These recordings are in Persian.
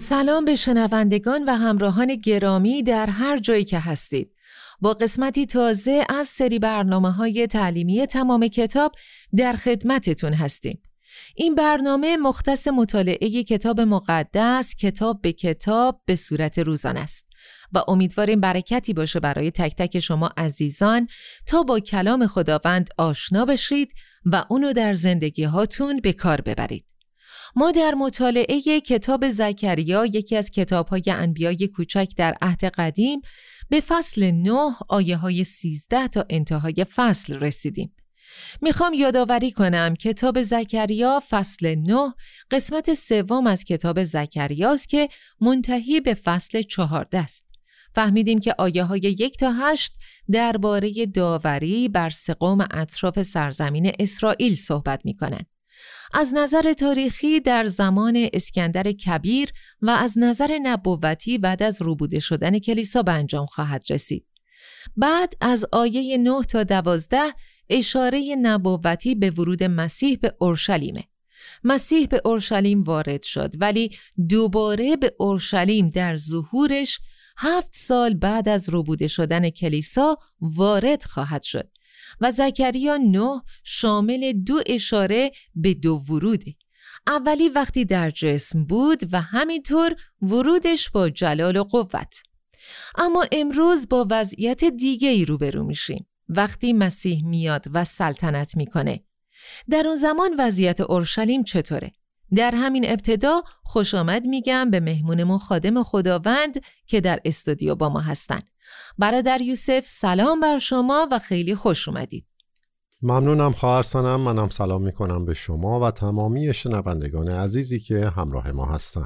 سلام به شنوندگان و همراهان گرامی در هر جایی که هستید. با قسمتی تازه از سری برنامه‌های تعلیمی تمام کتاب در خدمتتون هستیم. این برنامه مختص مطالعه کتاب مقدس کتاب به کتاب به صورت روزانه است و امیدواریم برکتی باشه برای تک تک شما عزیزان تا با کلام خداوند آشنا بشید و اونو در زندگی هاتون به کار ببرید. ما در مطالعه کتاب زکریا، یکی از کتاب‌های انبیای کوچک در عهد قدیم، به فصل 9 آیه‌های 13 تا انتهای فصل رسیدیم. میخوام یادآوری کنم کتاب زکریا فصل 9 قسمت سوم از کتاب زکریاست که منتهی به فصل 14 است. فهمیدیم که آیه‌های 1 تا 8 درباره داوری بر سه قوم اطراف سرزمین اسرائیل صحبت می‌کنند. از نظر تاریخی در زمان اسکندر کبیر و از نظر نبوتی بعد از روبوده شدن کلیسا به انجام خواهد رسید. بعد از آیه 9 تا 12 اشاره نبوتی به ورود مسیح به اورشلیمه. مسیح به اورشلیم وارد شد ولی دوباره به اورشلیم در ظهورش 7 سال بعد از روبوده شدن کلیسا وارد خواهد شد. و زکریا 9 شامل 2 اشاره به 2 وروده. اولی وقتی در جسم بود و همینطور ورودش با جلال و قوت. اما امروز با وضعیت دیگه‌ای روبرو میشیم. وقتی مسیح میاد و سلطنت میکنه. در اون زمان وضعیت اورشلیم چطوره؟ در همین ابتدا خوش آمد میگم به مهمونمون خادم خداوند که در استودیو با ما هستن. برادر یوسف سلام بر شما و خیلی خوش اومدید. ممنونم خواهر سنم. منم سلام میکنم به شما و تمامی شنوندگان عزیزی که همراه ما هستن.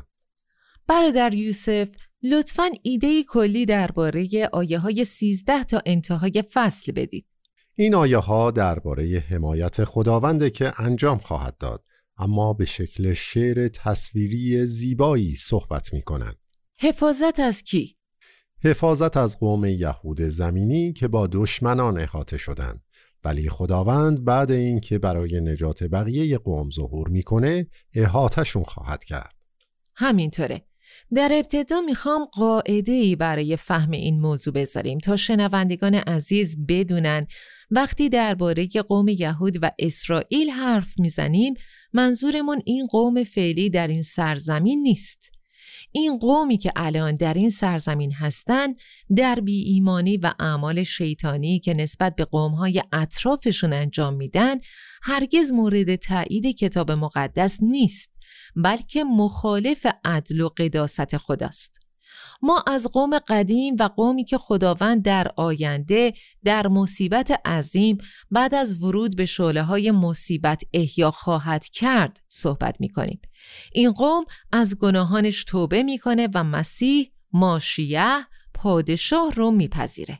برادر یوسف لطفاً ایده کلی درباره آیه‌های 13 تا انتهای فصل بدید. این آیه‌ها درباره حمایت خداونده که انجام خواهد داد، اما به شکل شعر تصویری زیبایی صحبت میکنن. حفاظت از کی؟ حفاظت از قوم یهود زمینی که با دشمنان احاطه شدند، ولی خداوند بعد این که برای نجات بقیه قوم ظهور میکنه احاطه‌شون خواهد کرد. همینطوره. در ابتدا میخوام قاعده‌ای برای فهم این موضوع بذاریم تا شنوندگان عزیز بدونن وقتی درباره قوم یهود و اسرائیل حرف میزنیم منظورمون این قوم فعلی در این سرزمین نیست. این قومی که الان در این سرزمین هستن در بی ایمانی و اعمال شیطانی که نسبت به قوم‌های اطرافشون انجام میدن هرگز مورد تایید کتاب مقدس نیست، بلکه مخالف عدل و قداست خداست. ما از قوم قدیم و قومی که خداوند در آینده در مصیبت عظیم بعد از ورود به شعله‌های مصیبت احیا خواهد کرد صحبت می‌کنیم. این قوم از گناهانش توبه می‌کنه و مسیح ماشیه پادشاه رو میپذیره.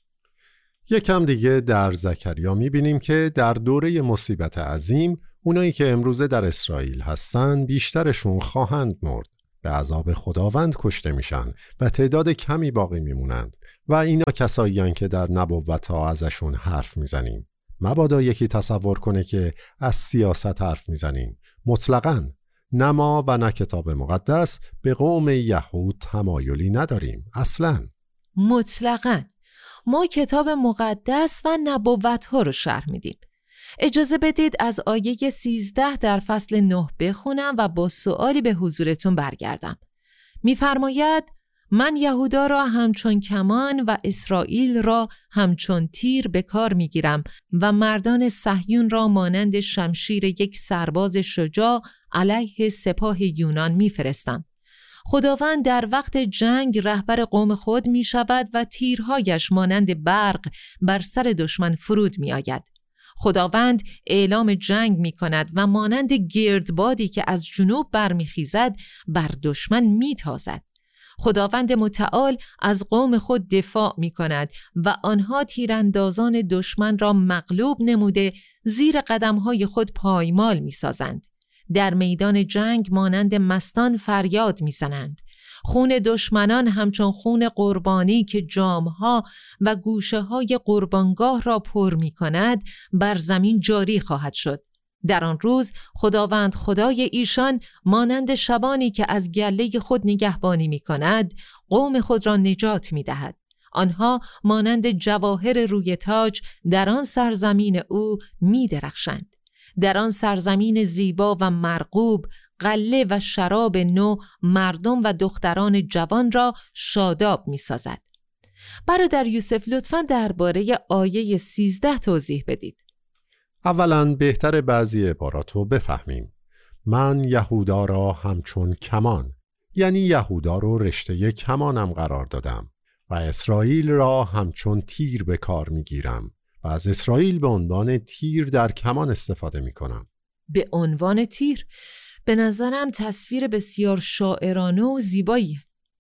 یکم دیگه در زکریا می‌بینیم که در دوره مصیبت عظیم اونایی که امروزه در اسرائیل هستن بیشترشون خواهند مرد. به عذاب خداوند کشته میشن و تعداد کمی باقی میمونند و اینا کسایی هستند که در نبوت‌ها ازشون حرف میزنیم. مبادا یکی تصور کنه که از سیاست حرف میزنیم. مطلقاً نه ما و نه کتاب مقدس به قوم یهود تمایلی نداریم. اصلاً مطلقاً ما کتاب مقدس و نبوت‌ها رو شرح میدیم. اجازه بدید از آیه 13 در فصل 9 بخونم و با سؤالی به حضورتون برگردم. می‌فرماید من یهودا را همچون کمان و اسرائیل را همچون تیر به کار می‌گیرم و مردان صهیون را مانند شمشیر یک سرباز شجاع علیه سپاه یونان می‌فرستم. خداوند در وقت جنگ رهبر قوم خود می‌شود و تیرهایش مانند برق بر سر دشمن فرود می‌آید. خداوند اعلام جنگ می کند و مانند گردبادی که از جنوب برمیخیزد بر دشمن میتازد. خداوند متعال از قوم خود دفاع می کند و آنها تیراندازان دشمن را مغلوب نموده زیر قدمهای خود پایمال می سازند. در میدان جنگ مانند مستان فریاد می زنند. خون دشمنان همچون خون قربانی که جامها و گوشه های قربانگاه را پر می کند بر زمین جاری خواهد شد. در آن روز خداوند خدای ایشان مانند شبانی که از گله خود نگهبانی می کند قوم خود را نجات می دهد. آنها مانند جواهر روی تاج در آن سرزمین او می درخشند. در آن سرزمین زیبا و مرغوب غله و شراب نو مردم و دختران جوان را شاداب می سازد. برادر یوسف لطفاً درباره آیه 13 توضیح بدید. اولاً بهتر بعضی عبارات رو بفهمیم. من یهودا را همچون کمان، یعنی یهودا رو رشته کمانم قرار دادم و اسرائیل را همچون تیر به کار میگیرم و از اسرائیل به عنوان تیر در کمان استفاده میکنم. به عنوان تیر؟ به نظرم تصویر بسیار شاعرانه و زیبایی.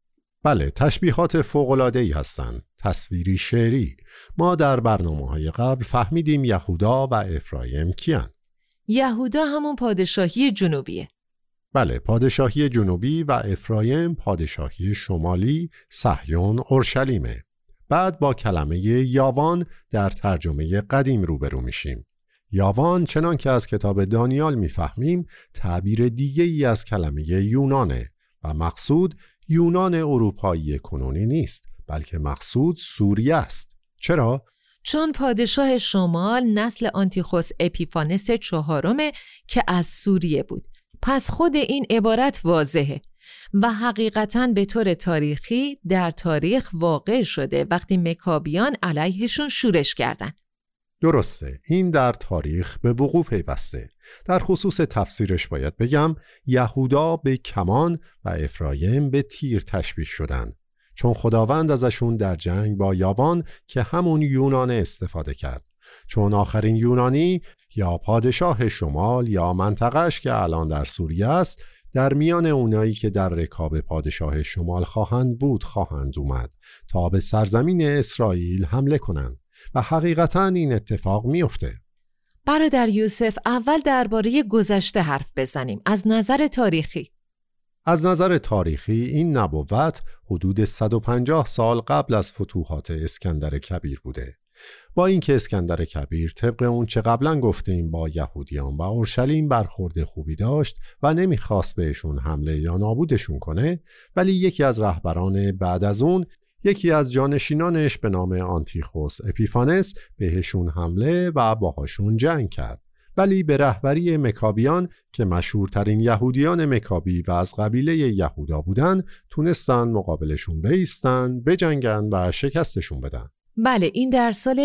بله، تشبیهات فوق‌العاده‌ای هستند، تصویری شعری. ما در برنامه‌های قبل فهمیدیم یهودا و افرایم کیان. یهودا همون پادشاهی جنوبیه. بله، پادشاهی جنوبی و افرایم پادشاهی شمالی، صهیون، اورشلیمه. بعد با کلمه یاوان در ترجمه قدیم روبرو میشیم. یاوان چنان که از کتاب دانیال میفهمیم تعبیر دیگه ای از کلمه یونانه و مقصود یونان اروپایی کنونی نیست، بلکه مقصود سوریه است. چرا؟ چون پادشاه شمال نسل آنتیخوس اپیفانس چهارمه که از سوریه بود. پس خود این عبارت واضحه و حقیقتاً به طور تاریخی در تاریخ واقع شده وقتی مکابیان علیهشون شورش کردن. درسته، این در تاریخ به وقوع پیوسته. در خصوص تفسیرش باید بگم یهودا به کمان و افرایم به تیر تشبیه شدن، چون خداوند ازشون در جنگ با یاوان که همون یونان استفاده کرد، چون آخرین یونانی یا پادشاه شمال یا منطقهش که الان در سوریه است در میان اونایی که در رکاب پادشاه شمال خواهند اومد تا به سرزمین اسرائیل حمله کنند و حقیقتاً این اتفاق میفته. برادر یوسف، اول درباره گذشته حرف بزنیم از نظر تاریخی. از نظر تاریخی این نبوت حدود 150 سال قبل از فتوحات اسکندر کبیر بوده. با اینکه اسکندر کبیر طبق اون چه قبلا گفتیم با یهودیان و اورشلیم برخورد خوبی داشت و نمیخواست بهشون حمله یا نابودشون کنه، ولی یکی از رهبران بعد از اون، یکی از جانشینانش به نام آنتیخوس اپیفانس بهشون حمله و باهاشون جنگ کرد. ولی به رهبری مکابیان که مشهورترین یهودیان مکابی و از قبیله یهودا بودن تونستن مقابلشون بایستن، بجنگن و شکستشون بدن. بله، این در سال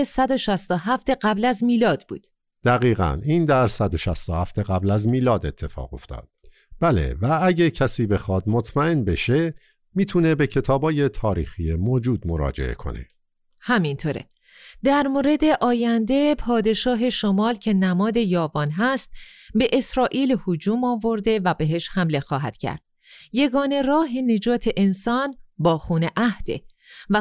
167 قبل از میلاد بود. دقیقاً، این در 167 قبل از میلاد اتفاق افتاد. بله، و اگه کسی بخواد مطمئن بشه میتونه به کتابای تاریخی موجود مراجعه کنه. همینطوره. در مورد آینده پادشاه شمال که نماد یاوان هست به اسرائیل هجوم آورده و بهش حمله خواهد کرد. یگانه راه نجات انسان با خون عهده و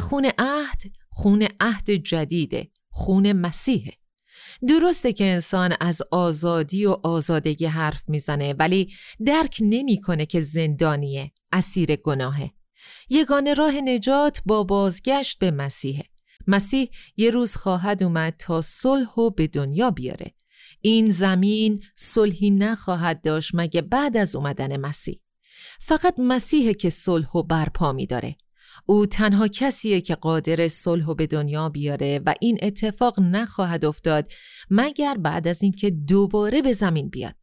خون عهد جدیده، خون مسیحه. درسته که انسان از آزادی و آزادگی حرف میزنه ولی درک نمیکنه که زندانیه، اسیر گناهه. یگانه راه نجات با بازگشت به مسیحه. مسیح یه روز خواهد اومد تا صلح رو به دنیا بیاره. این زمین صلحی نخواهد داشت مگه بعد از اومدن مسیح. فقط مسیحه که صلح رو برپا می‌داره. او تنها کسیه که قادر صلح رو به دنیا بیاره و این اتفاق نخواهد افتاد مگر بعد از اینکه دوباره به زمین بیاد.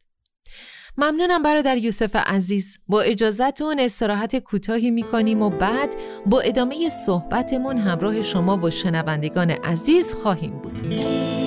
ممنونم برادر یوسف عزیز. با اجازهتون استراحت کوتاهی میکنیم و بعد با ادامه صحبتمون همراه شما و شنوندگان عزیز خواهیم بود.